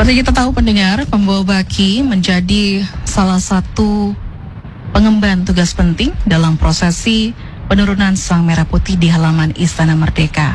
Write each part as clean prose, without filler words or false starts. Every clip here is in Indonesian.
Seperti kita tahu pendengar, pembawa baki menjadi salah satu pengemban tugas penting dalam prosesi penurunan Sang Merah Putih di halaman Istana Merdeka.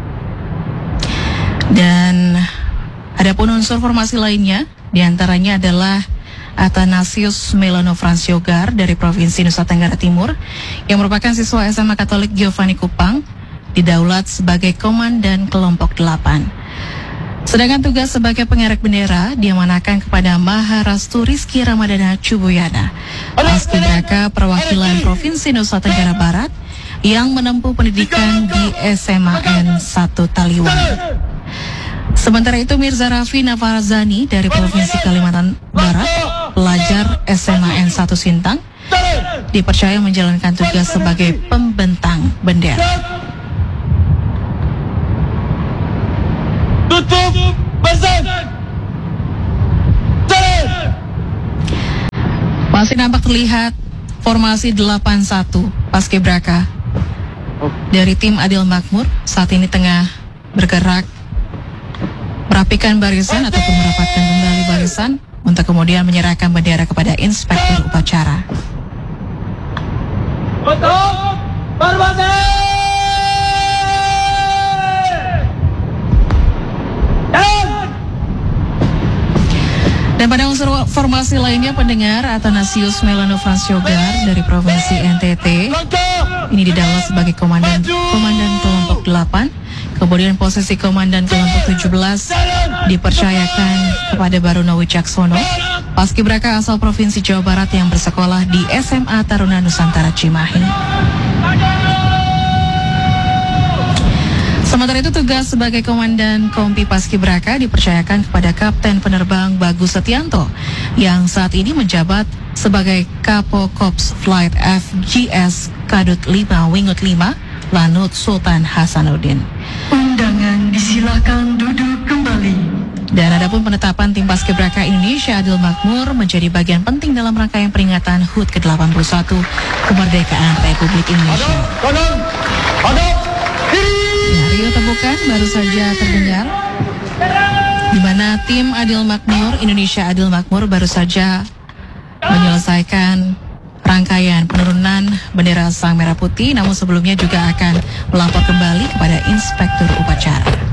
Dan adapun unsur formasi lainnya, diantaranya adalah Athanasius Melano Fransyogar dari Provinsi Nusa Tenggara Timur yang merupakan siswa SMA Katolik Giovanni Kupang, didaulat sebagai Komandan Kelompok 8. Sedangkan tugas sebagai pengerek bendera diamanahkan kepada Maharastu Rizky Ramadana Cubuyana, Paskibraka perwakilan Provinsi Nusa Tenggara Barat yang menempuh pendidikan di SMAN 1 Taliwan. Sementara itu Mirza Raffi Nafarzani dari Provinsi Kalimantan Barat, pelajar SMAN 1 Sintang, dipercaya menjalankan tugas sebagai pembentang bendera. Tutup pasang. Masih nampak terlihat formasi 8-1 Paskibraka dari tim Adil Makmur saat ini tengah bergerak merapikan barisan ataupun merapatkan kembali barisan untuk kemudian menyerahkan bendera kepada inspektur upacara. Untuk formasi. Dan pada unsur formasi lainnya pendengar, Athanasius Melano Fransyogar dari Provinsi NTT ini didaulat sebagai komandan kelompok 8. Kemudian posisi komandan kelompok 17 dipercayakan kepada Barono Wicaksono, Paskibraka asal Provinsi Jawa Barat yang bersekolah di SMA Taruna Nusantara Cimahi. Sementara itu tugas sebagai komandan Kompi Paskibraka dipercayakan kepada Kapten Penerbang Bagus Setianto yang saat ini menjabat sebagai Kapo Korps Flight FGS Kadut 5 Wingut 5 Lanut Sultan Hasanuddin. Undangan disilakan duduk kembali. Dan adapun penetapan tim Paskibraka Indonesia Adil Makmur menjadi bagian penting dalam rangkaian peringatan HUT ke-81 kemerdekaan Republik Indonesia. Rio temukan baru saja terdengar di mana tim Adil Makmur Indonesia Adil Makmur baru saja menyelesaikan rangkaian penurunan bendera Sang Merah Putih, namun sebelumnya juga akan melapor kembali kepada inspektur upacara.